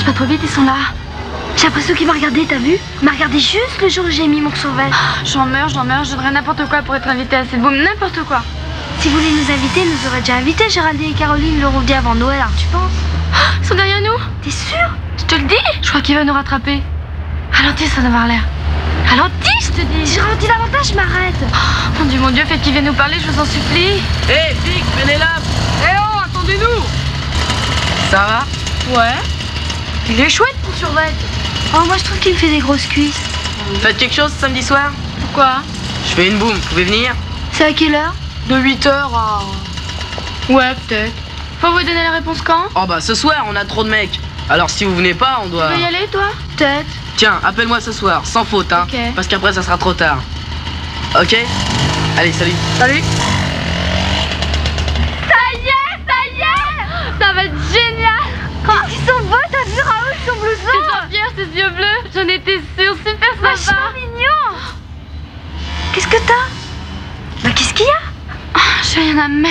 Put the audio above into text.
Marche pas trop vite, ils sont là. J'ai l'impression qu'il m'a regardé, t'as vu? Il m'a regardé juste le jour où j'ai mis mon survêt. J'en meurs, je donnerais n'importe quoi pour être invitée à cette boum, n'importe quoi. Si vous voulez nous inviter, ils nous auraient déjà invités. Géraldine et Caroline l'auront dit avant Noël, alors tu penses? Ils sont derrière nous. T'es sûr? Je te le dis. Je crois qu'il va nous rattraper. Ralentis, ça doit avoir l'air. Ralentis, je te dis. J'ai ralenti davantage, je m'arrête. Mon Dieu, faites qu'il vienne nous parler, je vous en supplie. Hé, flic, Pénélope! Eh oh, attendez-nous. Ça va? Ouais. Il est chouette pour survêt. Oh, moi je trouve qu'il me fait des grosses cuisses. Faites quelque chose samedi soir? Pourquoi? Je fais une boum, vous pouvez venir? C'est à quelle heure? De 8h à... Ouais, peut-être. Faut vous donner la réponse quand? Oh bah ce soir, on a trop de mecs. Alors si vous venez pas, on doit... Tu veux y aller, toi? Peut-être. Tiens, appelle-moi ce soir, sans faute, hein. Ok. Parce qu'après, ça sera trop tard. Ok? Allez, salut. Salut. Ça y est! Ça va être génial! Oh, ils sont beaux, t'as vu Raoul, son blouson? C'est Jean-Pierre, ses yeux bleus. J'en étais sûre, super Vachement sympa. mignon. Qu'est-ce que t'as? Bah qu'est-ce qu'il y a? J'ai rien à me mettre.